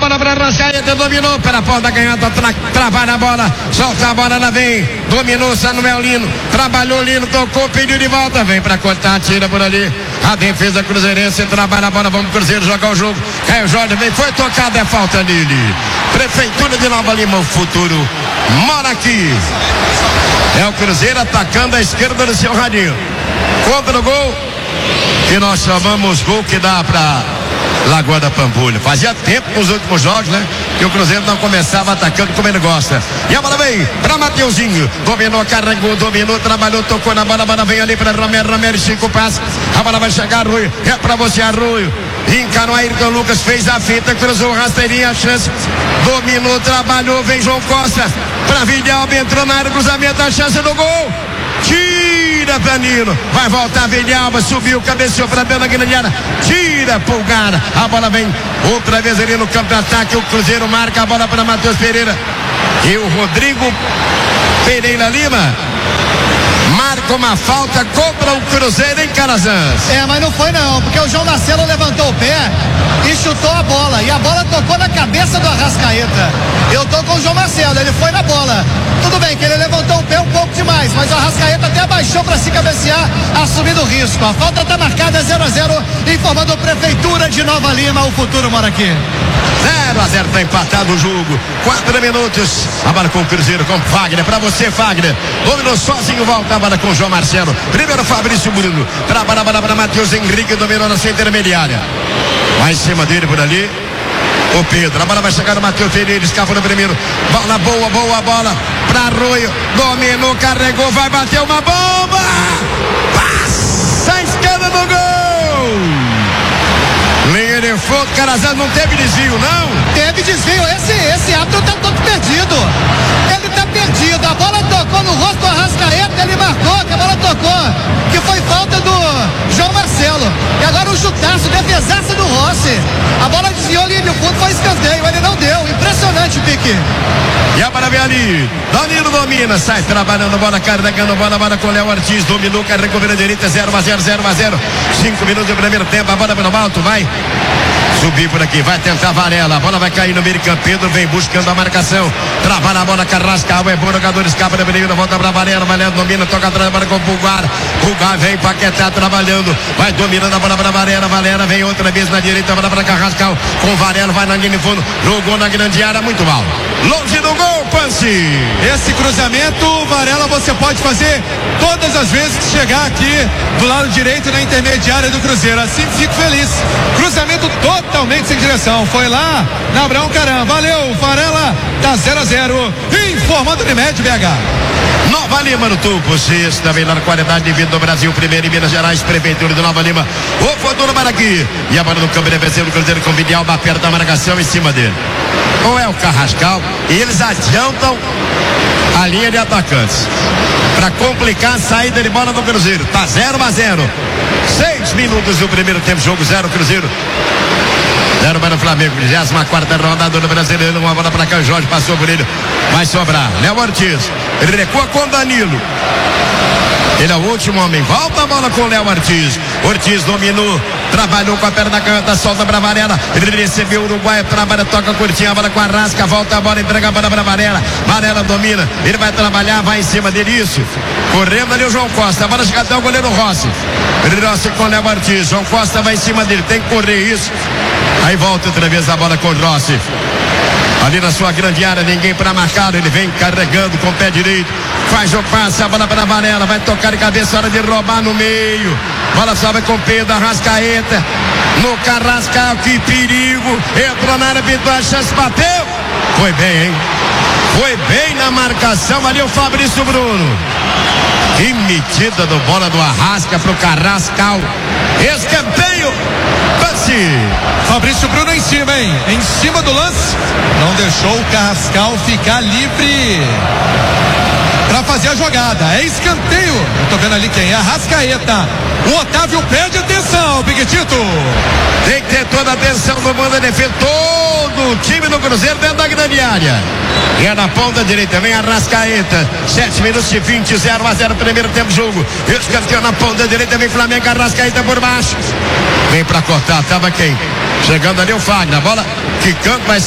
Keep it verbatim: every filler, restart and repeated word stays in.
bola para Arrascaeta, dominou pela ponta canhota, tra, trabalha a bola, solta a bola, ela vem, dominou Samuel Lino, trabalhou Lino, tocou, pediu de volta, vem para cortar, tira por ali, a defesa cruzeirense, trabalha a bola, vamos Cruzeiro jogar o jogo, Caio Jorge vem, foi tocada, é falta nele. Prefeitura de Nova Lima, o futuro mora aqui. É o Cruzeiro atacando a esquerda do seu radinho. Contra o gol que nós chamamos gol que dá pra Lagoa da Pampulha. Fazia tempo nos últimos jogos, né? Que o Cruzeiro não começava atacando como ele gosta. E a bola vem pra Mateuzinho. Dominou, carregou, dominou, trabalhou, tocou na bola. A bola vem ali pra Romero, Romero, cinco passos. A bola vai chegar, Arroio. É pra você, Arroio. Encarou Ayrton Lucas, fez a fita, cruzou rasteirinha, a chance. Dominou, trabalhou, vem João Costa. Pra Vilhalba, entrou na área, cruzamento, a chance do gol. Tira Danilo, vai voltar Vilhalba, subiu, cabeceou pra dentro da grande área, tira Pulgara, a bola vem outra vez ali no campo de ataque, o Cruzeiro marca a bola para Matheus Pereira e o Rodrigo Pereira Lima marca uma falta contra o Cruzeiro em Calazans. É, mas não foi não, porque o João Marcelo levantou o pé e chutou a bola, e a bola tocou na cabeça do Arrascaeta. Eu tô com o João Marcelo, ele foi na bola. Tudo bem que ele levantou o pé um pouco demais, mas o Arrascaeta até abaixou para se cabecear, assumindo o risco. A falta tá marcada zero a zero, informando a Prefeitura de Nova Lima, o futuro mora aqui. zero a zero, tá empatado o jogo. Quatro minutos. A bola com o Cruzeiro, com Fagner. Pra você, Fagner. Dominou sozinho, volta a bola com o João Marcelo. Primeiro Fabrício Bruno. Trabalha a bola para Matheus Henrique, dominou na sua intermediária. Vai em cima dele por ali. O Pedro, a bola vai chegar no Matheus Pereira, escapa no primeiro. Bola boa, boa bola pra Arroio. Dominou, carregou, vai bater uma bomba. Passa a esquerda do gol. Linha de fundo, Calazans não teve desvio, não? Teve desvio, esse, esse árbitro tá todo perdido. Ele tá perdido, a bola tocou no rosto do Arrascaeta, ele marcou que a bola tocou, que foi falta do João Marcelo. E agora o chutaço, defesaça do Rossi. A bola desviou ali no fundo, foi escanteio, ele não deu. Impressionante, Pique. E a bola vem ali. Danilo domina, sai trabalhando, bola carregando, bola, bola com o Léo Ortiz, dominou, carregou pela direita, zero a zero, zero a zero. cinco minutos do primeiro tempo, a bola pelo alto, vai subir por aqui, vai tentar Varela, a bola vai cair no meio de campo, Pedro vem buscando a marcação, trabalha a bola, Carrascal, é bom jogador, escapa da menina, volta pra Varela, Varela domina, toca atrás, bola com o Pulgar, Pulgar vem, Paquetá trabalhando, vai dominando a bola pra Varela, Varela vem outra vez na direita, bola pra Carrascal, com Varela, vai na linha de fundo, jogou na grande área, muito mal, longe do gol, Panci. Esse cruzamento, Varela, você pode fazer todas as vezes que chegar aqui do lado direito na intermediária do Cruzeiro, assim fico feliz, cruzamento totalmente sem direção, foi lá na Abraão Caram, valeu, Varela, tá zero a zero, informando Unimed B H. Nova Lima no topo, sexta, melhor qualidade de vida do Brasil, primeiro em Minas Gerais, Prefeitura de Nova Lima, o futuro para aqui, e a bola no campo defensivo do Cruzeiro com o Vidal, perto da marcação em cima dele, ou é o Carrascal, e eles adiantam a linha de atacantes, para complicar a saída de bola do Cruzeiro, tá zero a zero, seis minutos do primeiro tempo, jogo zero, Cruzeiro zero para o Flamengo, vigésima quarta rodada do Brasileiro, uma bola para cá, Jorge passou por ele, vai sobrar, Léo Ortiz, ele recua com Danilo, ele é o último homem, volta a bola com o Léo Ortiz, Ortiz dominou, trabalhou com a perna canhota, solta para Varela, ele recebeu o Uruguai, trabalha, toca curtinha, a bola com a Rasca, volta a bola, entrega a bola para Varela, Varela domina, ele vai trabalhar, vai em cima dele, isso, correndo ali o João Costa, a bola chega até o goleiro Rossi, Rossi com o Léo Ortiz, João Costa vai em cima dele, tem que correr isso, aí volta outra vez a bola com o Rossi, ali na sua grande área, ninguém para marcar, ele vem carregando com o pé direito, faz o passe, a bola para Varela, vai tocar de cabeça, hora de roubar no meio, bola sobe com o Pedro, Arrascaeta, no Carrascal, que perigo, entrou na área, pintou a chance, bateu, foi bem, hein, foi bem na marcação, ali o Fabrício Bruno, que metida do bola do Arrasca pro Carrascal, escanteio, Panci. Fabrício Bruno em cima, hein? Em cima do lance, não deixou o Carrascal ficar livre para fazer a jogada, é escanteio, eu tô vendo ali quem é, Arrascaeta, o Otávio pede atenção, Piquetito. Tem que ter toda a atenção do mundo da defesa, todo o time do Cruzeiro dentro da grande área, e é na ponta direita, vem Arrascaeta, sete minutos e vinte, zero a zero, primeiro tempo jogo, escanteio na ponta direita, vem Flamengo, Arrascaeta por baixo, vem pra cortar, tava quem? Chegando ali o Fagner, a bola quicando, vai